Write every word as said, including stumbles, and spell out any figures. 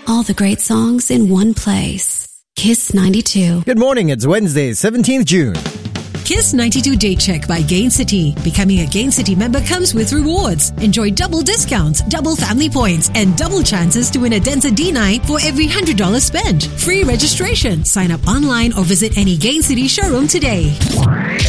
All the great songs in one place. Kiss ninety-two. Good morning. It's Wednesday, seventeenth of June. Kiss ninety-two Date Check by Gain City. Becoming a Gain City member comes with rewards. Enjoy double discounts, double family points, and double chances to win a Denza D nine for every one hundred dollars spent. Free registration. Sign up online or visit any Gain City showroom today.